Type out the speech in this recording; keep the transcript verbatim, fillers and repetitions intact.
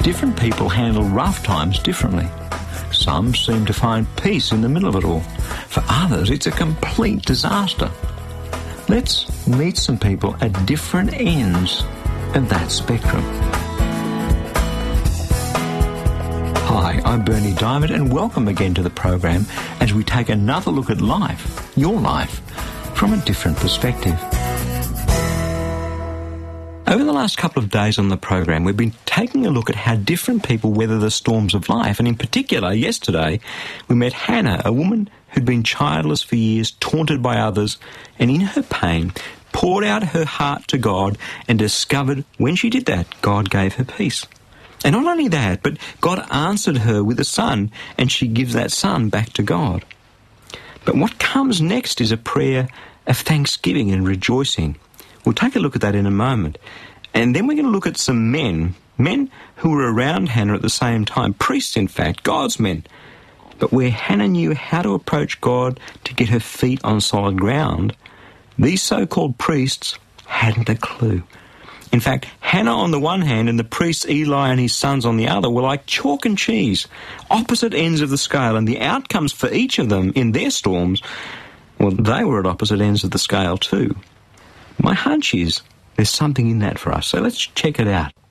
Different people handle rough times differently. Some seem to find peace in the middle of it all. For others, it's a complete disaster. Let's meet some people at different ends of that spectrum. Hi, I'm Berni Dymet, and welcome again to the program as we take another look at life, your life, from a different perspective. Over the last couple of days on the program, we've been taking a look at how different people weather the storms of life, and in particular, yesterday, we met Hannah, a woman who'd been childless for years, taunted by others, and in her pain, poured out her heart to God and discovered when she did that, God gave her peace. And not only that, but God answered her with a son, and she gives that son back to God. But what comes next is a prayer of thanksgiving and rejoicing. We'll take a look at that in a moment. And then we're going to look at some men, men who were around Hannah at the same time, priests in fact, God's men. But where Hannah knew how to approach God to get her feet on solid ground, these so-called priests hadn't a clue. In fact, Hannah on the one hand and the priests Eli and his sons on the other were like chalk and cheese, opposite ends of the scale, and the outcomes for each of them in their storms, well, they were at opposite ends of the scale too. My hunch is there's something in that for us, so let's check it out.